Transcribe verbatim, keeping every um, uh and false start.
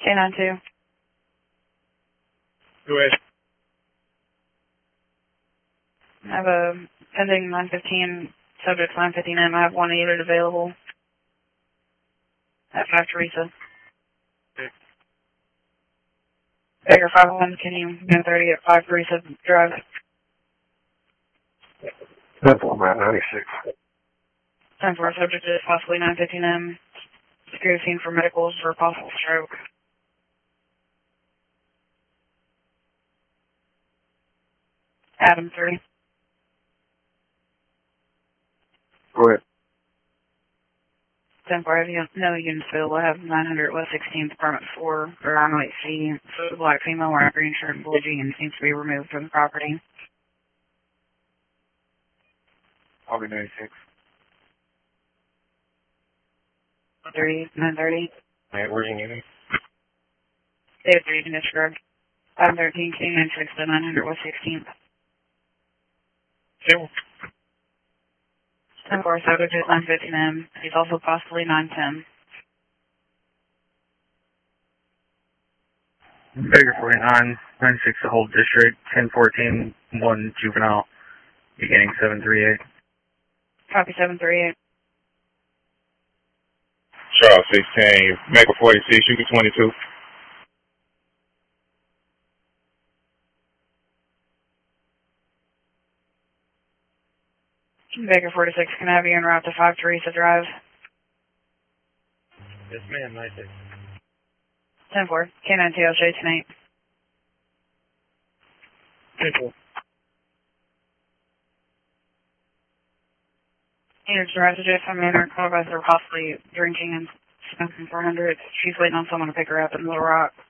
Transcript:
K nine two. Go ahead. I have a pending nine fifteen, subject nine fifteen M. I have one unit available at five Teresa. Okay. Baker five one, can you go thirty at five Teresa Drive? That's on Route ninety-six. Time for a subject is possibly nine fifteen M. Security scene for medicals for possible stroke. Adam three. Go ahead. ten four, I have no units available. I have nine hundred West sixteenth, apartment four, or nine oh eight C. So black female wearing green shirt and blue jeans seems to be removed from the property. I'll be ninety-six. thirty, nine thirty. Alright, where's your unit? David three, you can disregard. five thirteen, K ninety-six to nine hundred West sixteenth. Zero. ten four, subject is nine fifteen M. He's also possibly nine ten. Baker forty-nine, nine six the whole district, ten fourteen, one juvenile, beginning seven three eight. Copy seven three eight. Charles sixteen, Maker forty-six, you get twenty-two. Baker forty-six, can I have you en route to five Teresa Drive? Yes, ma'am, ninety-six. ten four, K nine two, I'll show you tonight. Simple. Units arrived at J F M Manor, called by her possibly drinking and smoking four hundred. She's waiting on someone to pick her up in Little Rock.